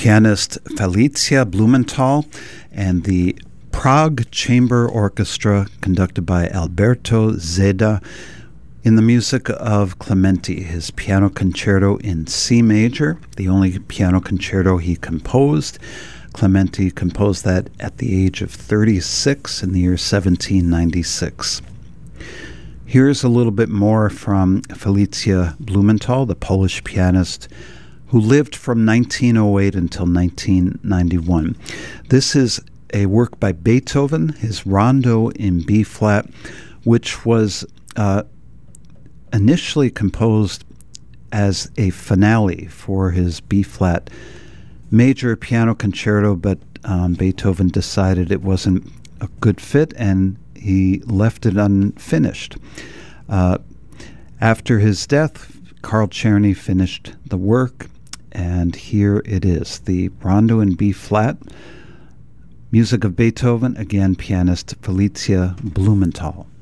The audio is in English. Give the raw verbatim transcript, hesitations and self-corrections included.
pianist Felicia Blumenthal and the Prague Chamber Orchestra, conducted by Alberto Zeda, in the music of Clementi, his piano concerto in C major, the only piano concerto he composed. Clementi composed that at the age of thirty-six in the year seventeen ninety-six. Here's a little bit more from Felicia Blumenthal, the Polish pianist who lived from nineteen oh eight until nineteen ninety-one. This is a work by Beethoven, his Rondo in B-flat, which was uh, initially composed as a finale for his B-flat major piano concerto, but um, Beethoven decided it wasn't a good fit and he left it unfinished. Uh, after his death, Carl Czerny finished the work, and here it is, the Rondo in B-flat, music of Beethoven, again pianist Felicia Blumenthal.